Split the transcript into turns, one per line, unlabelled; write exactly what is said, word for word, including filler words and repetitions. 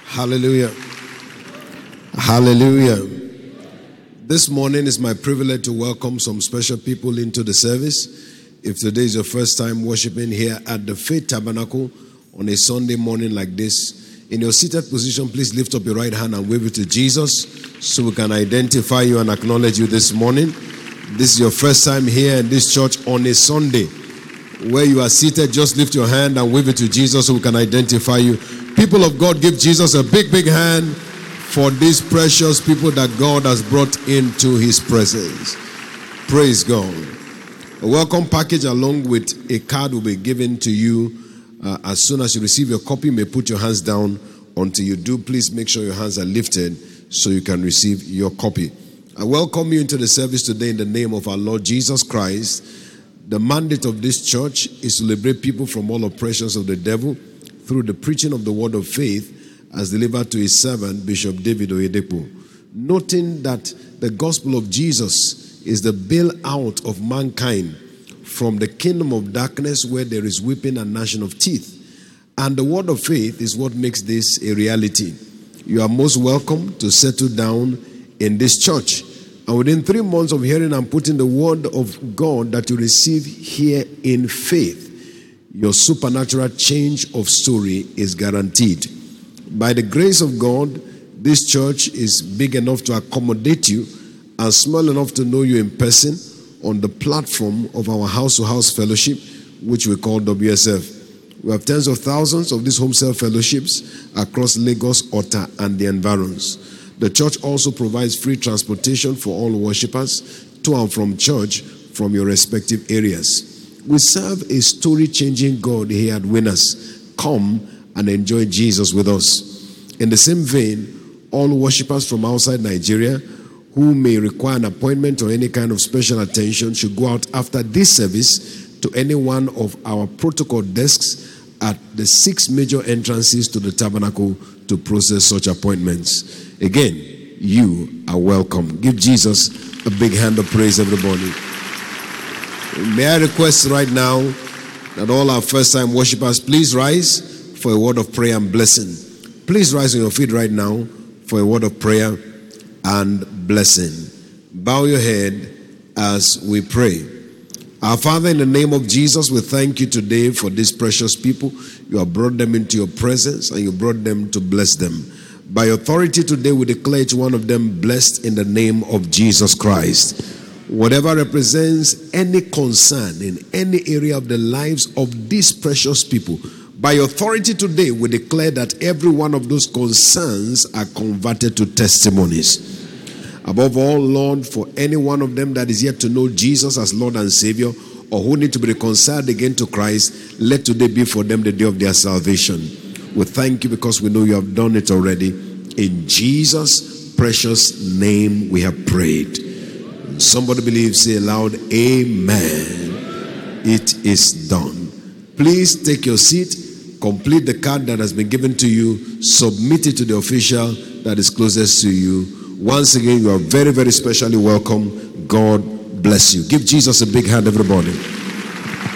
Hallelujah. Hallelujah. This morning is my privilege to welcome some special people into the service. If today is your first time worshiping here at the Faith Tabernacle on a Sunday morning like this, in your seated position, please lift up your right hand and wave it to Jesus so we can identify you and acknowledge you this morning. This is your first time here in this church on a Sunday. Where you are seated, just lift your hand and wave it to Jesus so we can identify you. People of God, give Jesus a big, big hand for these precious people that God has brought into his presence. Praise God. A welcome package along with a card will be given to you uh, as soon as you receive your copy. You may put your hands down. Until you do, please make sure your hands are lifted so you can receive your copy. I welcome you into the service today in the name of our Lord Jesus Christ. The mandate of this church is to liberate people from all oppressions of the devil through the preaching of the word of faith as delivered to his servant, Bishop David Oyedepo. Noting that the gospel of Jesus is the bailout of mankind from the kingdom of darkness where there is weeping and gnashing of teeth. And the word of faith is what makes this a reality. You are most welcome to settle down in this church. And within three months of hearing and putting the word of God that you receive here in faith, your supernatural change of story is guaranteed. By the grace of God, this church is big enough to accommodate you and small enough to know you in person on the platform of our house-to-house fellowship, which we call W S F. We have tens of thousands of these home cell fellowships across Lagos, Ota, and the environs. The church also provides free transportation for all worshippers to and from church from your respective areas. We serve a story-changing God here at Winners. Come and enjoy Jesus with us. In the same vein, all worshippers from outside Nigeria who may require an appointment or any kind of special attention should go out after this service to any one of our protocol desks at the six major entrances to the tabernacle to process such appointments. Again, you are welcome. Give Jesus a big hand of praise, everybody. May I request right now that all our first-time worshipers, please rise for a word of prayer and blessing. Please rise on your feet right now for a word of prayer and blessing. Bow your head as we pray. Our Father, in the name of Jesus, we thank you today for these precious people. You have brought them into your presence and you brought them to bless them. By authority today, we declare each one of them blessed in the name of Jesus Christ. Whatever represents any concern in any area of the lives of these precious people, by authority today, we declare that every one of those concerns are converted to testimonies. Above all, Lord, for any one of them that is yet to know Jesus as Lord and Savior, or who need to be reconciled again to Christ, let today be for them the day of their salvation. We thank you because we know you have done it already. In Jesus' precious name we have prayed. Somebody believe, say aloud, amen. It is done. Please take your seat, complete the card that has been given to you, submit it to the official that is closest to you. Once again, you are very, very specially welcome. God bless you. Give Jesus a big hand, everybody.